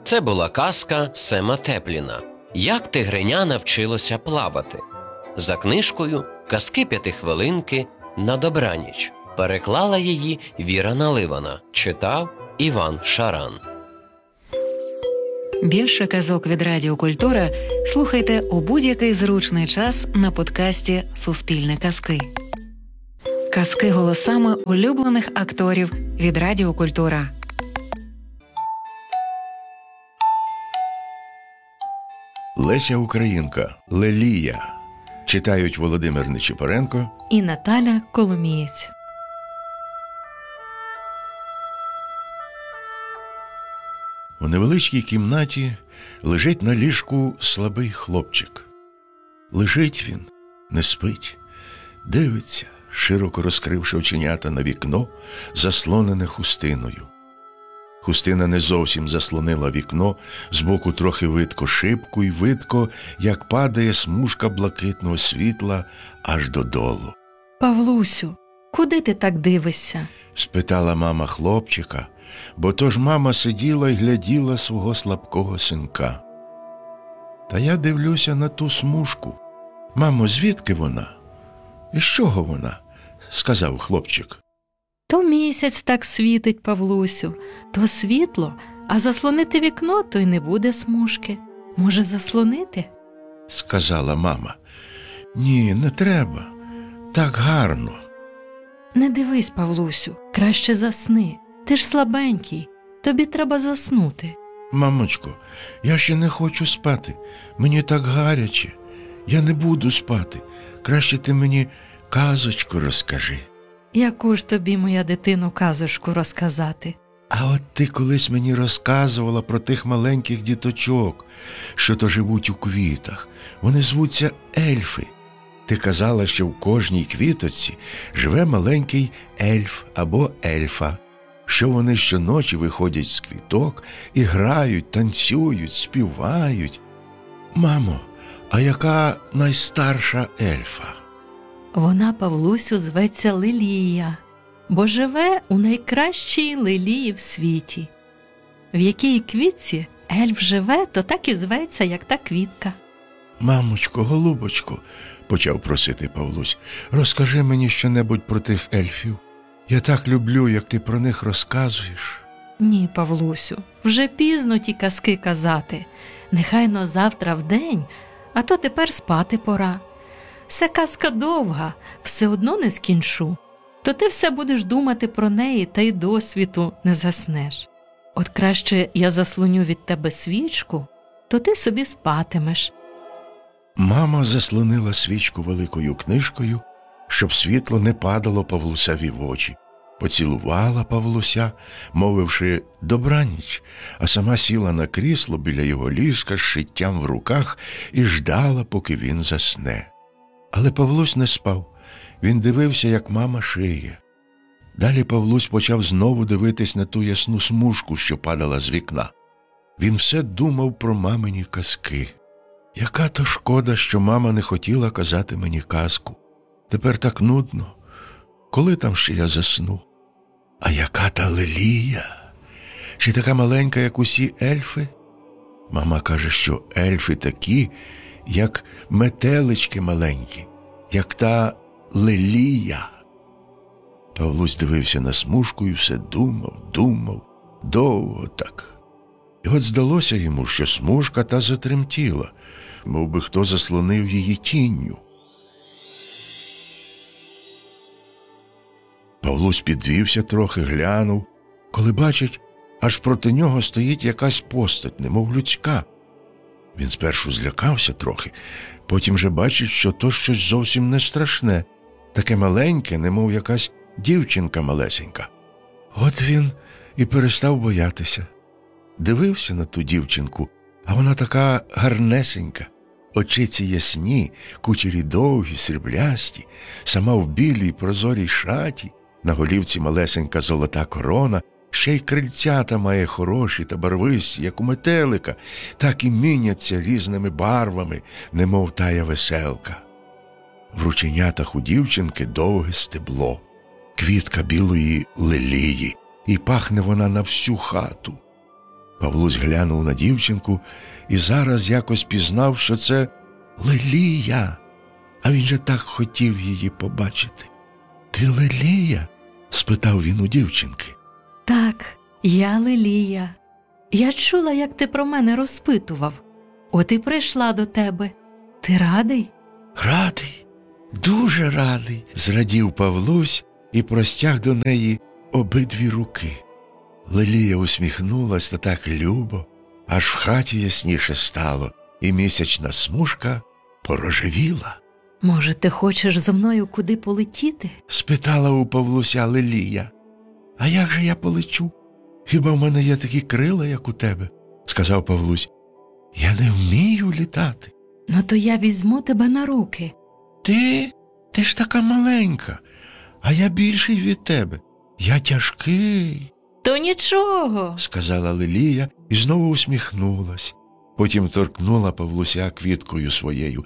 Це була казка Сема Тепліна «Як тигреня навчилося плавати». За книжкою «Казки п'ятихвилинки на добраніч». Переклала її Віра Наливана. Читав Іван Шаран. Більше казок від Радіо Культура слухайте у будь-який зручний час на подкасті «Суспільне казки». Казки голосами улюблених акторів від Радіо Культура. Леся Українка. Лелія. Читають Володимир Нечипоренко і Наталя Коломієць. У невеличкій кімнаті лежить на ліжку слабий хлопчик. Лежить він, не спить, дивиться, широко розкривши оченята на вікно, заслонене хустиною. Хустина не зовсім заслонила вікно, збоку трохи видко шибку й видко, як падає смужка блакитного світла аж додолу. «Павлусю, куди ти так дивишся?» – спитала мама хлопчика, бо то ж мама сиділа й гляділа свого слабкого синка. «Та я дивлюся на ту смужку. Мамо, звідки вона? І з чого вона?» – сказав хлопчик. «То місяць так світить, Павлусю, то світло, а заслонити вікно, то й не буде смужки. Може, заслонити?» – сказала мама. «Ні, не треба. Так гарно». «Не дивись, Павлусю, краще засни. Ти ж слабенький, тобі треба заснути». «Мамочко, я ще не хочу спати. Мені так гаряче. Я не буду спати. Краще ти мені казочку розкажи». «Яку ж тобі, моя дитино, казочку розказати?» «А от ти колись мені розказувала про тих маленьких діточок, що то живуть у квітах. Вони звуться ельфи. Ти казала, що в кожній квіточці живе маленький ельф або ельфа, що вони щоночі виходять з квіток і грають, танцюють, співають. Мамо, а яка найстарша ельфа?» «Вона, Павлусю, зветься Лилія, бо живе у найкращій лилії в світі. В якій квітці ельф живе, то так і зветься, як та квітка». «Мамочко, голубочко», – почав просити Павлусь, – «розкажи мені щонебудь про тих ельфів. Я так люблю, як ти про них розказуєш». «Ні, Павлусю, вже пізно ті казки казати. Нехайно завтра вдень, а то тепер спати пора. Се казка довга, все одно не скінчу. То ти все будеш думати про неї та й до світу не заснеш. От краще я заслоню від тебе свічку, то ти собі спатимеш». Мама заслонила свічку великою книжкою, щоб світло не падало Павлусеві в очі. Поцілувала Павлуся, мовивши «добраніч», а сама сіла на крісло біля його ліжка з шиттям в руках і ждала, поки він засне. Але Павлусь не спав. Він дивився, як мама шиє. Далі Павлусь почав знову дивитись на ту ясну смужку, що падала з вікна. Він все думав про мамині казки. Яка то шкода, що мама не хотіла казати мені казку. Тепер так нудно. Коли там ще я засну? А яка та Лилія? Чи така маленька, як усі ельфи? Мама каже, що ельфи такі, як метелички маленькі, як та Лилія. Павлусь дивився на смужку і все думав, довго так. І от здалося йому, що смужка та затремтіла, мов би хто заслонив її тінню. Павлусь підвівся трохи, глянув, коли бачить, аж проти нього стоїть якась постать, немов людська. Він спершу злякався трохи, потім же бачить, що то щось зовсім не страшне, таке маленьке, немов якась дівчинка малесенька. От він і перестав боятися. Дивився на ту дівчинку, а вона така гарнесенька, очиці ясні, кучері довгі, сріблясті, сама в білій прозорій шаті, на голівці малесенька золота корона, ще й крильцята має хороші та барвисті, як у метелика, так і міняться різними барвами, немов тая веселка. В рученятах у дівчинки довге стебло, квітка білої лилії, і пахне вона на всю хату. Павлусь глянув на дівчинку і зараз якось пізнав, що це Лелія. А він же так хотів її побачити. «Ти Лелія?» – спитав він у дівчинки. Так, я Лелія. Я чула, як ти про мене розпитував. От і прийшла до тебе. Ти радий? «Радий, дуже радий», – зрадів Павлусь і простяг до неї обидві руки. Лелія усміхнулась та так любо, аж в хаті ясніше стало, і місячна смужка порожевіла. Може, ти хочеш зо мною куди полетіти? – спитала у Павлуся Лелія. «А як же я полечу? Хіба в мене є такі крила, як у тебе?» – сказав Павлусь. «Я не вмію літати». Ну то я візьму тебе на руки. Ти ж така маленька, а я більший від тебе. Я тяжкий», То нічого. – сказала Лелія і знову усміхнулась. Потім торкнула Павлуся квіткою своєю.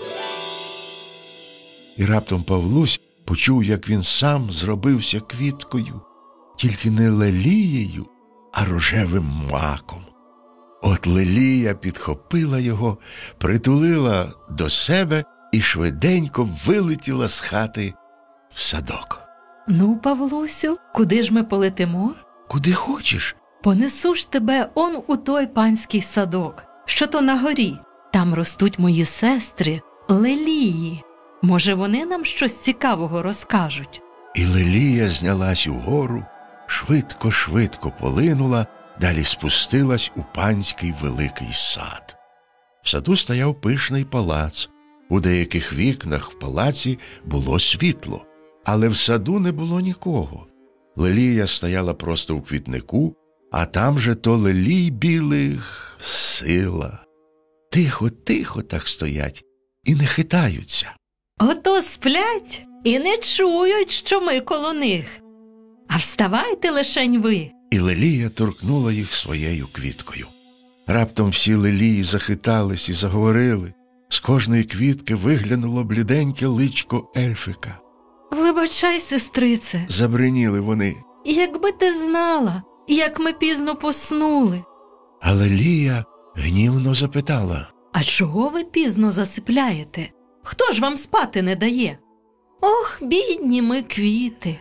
І раптом Павлусь почув, як він сам зробився квіткою, тільки не лелією, а рожевим маком. От Лелія підхопила його, притулила до себе і швиденько вилетіла з хати в садок. Ну, Павлусю, куди ж ми полетимо? «Куди хочеш?» Понесу ж тебе он у той панський садок, що то на горі. Там ростуть мої сестри Лелії. Може, вони нам щось цікавого розкажуть? І Лелія знялась угору, швидко-швидко полинула, далі спустилась у панський великий сад. В саду стояв пишний палац. У деяких вікнах в палаці було світло, але в саду не було нікого. Лелія стояла просто в квітнику, а там же то лелій білих сила. Тихо-тихо так стоять і не хитаються. Ото сплять і не чують, що ми коло них. А вставайте лишень ви. І Лелія торкнула їх своєю квіткою. Раптом всі лелії захитались і заговорили. З кожної квітки виглянуло бліденьке личко ельфика. Вибачай, сестрице, Забриніли вони. якби ти знала, як ми пізно поснули. А Лелія гнівно запитала. А чого ви пізно засипляєте? Хто ж вам спати не дає? Ох, бідні ми квіти.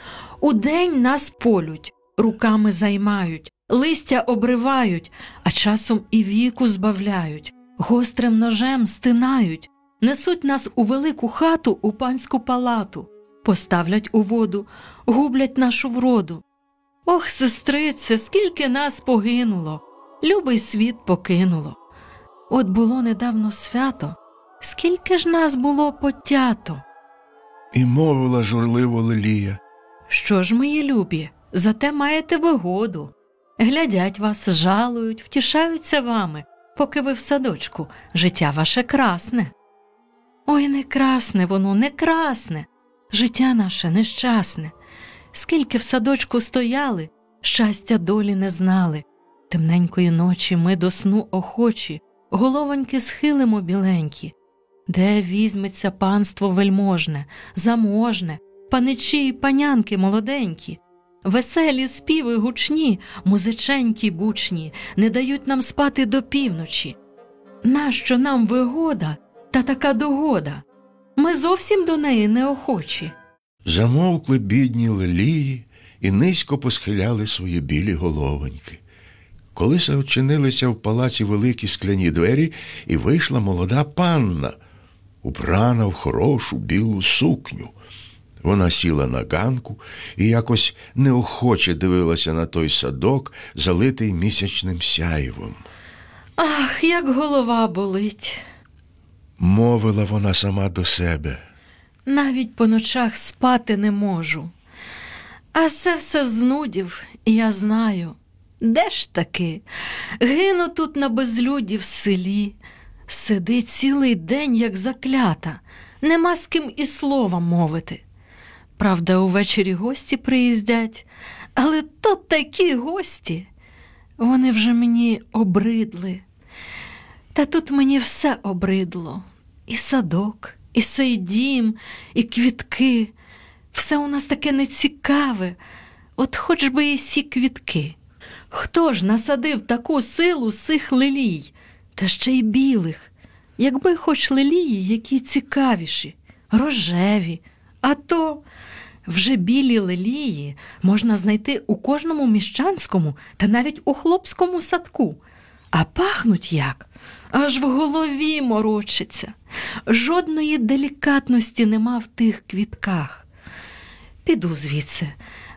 Удень нас полють, руками займають, листя обривають, а часом і віку збавляють, гострим ножем стинають, несуть нас у велику хату у панську палату, поставлять у воду, гублять нашу вроду. Ох, сестрице, скільки нас погинуло, любий світ покинуло. От було недавно свято, скільки ж нас було потято. І мовила журливо Лелія. Що ж, мої любі, зате маєте вигоду. Глядять вас, жалують, втішаються вами, поки ви в садочку, життя ваше красне. Ой, не красне воно, не красне, життя наше нещасне. Скільки в садочку стояли, щастя долі не знали. Темненької ночі ми до сну охочі, головоньки схилимо біленькі. Де візьметься панство вельможне, заможне, паничі й панянки молоденькі? Веселі співи гучні, музиченькі бучні, не дають нам спати до півночі. Нащо нам вигода та така догода? Ми зовсім до неї неохочі. Замовкли бідні лелії і низько посхиляли свої білі головоньки. Колись очинилися в палаці великі скляні двері, і вийшла молода панна, убрана в хорошу білу сукню. Вона сіла на ганку і якось неохоче дивилася на той садок, залитий місячним сяйвом. Ах, як голова болить. Мовила вона сама до себе. Навіть по ночах спати не можу. А це все знудів, я знаю. Де ж таки? Гину тут на безлюдді в селі. Сиди цілий день, як заклята. Нема з ким і слова мовити. Правда, увечері гості приїздять, але то такі гості. Вони вже мені обридли. Та тут мені все обридло. І садок, і сей дім, і квітки. Все у нас таке нецікаве. От хоч би і сі квітки. Хто ж насадив таку силу з цих лилій, та ще й білих? Якби хоч лилії, які цікавіші, рожеві, а то вже білі лилії можна знайти у кожному міщанському та навіть у хлопському садку. А пахнуть як? Аж в голові морочиться. Жодної делікатності нема в тих квітках. Піду звідси,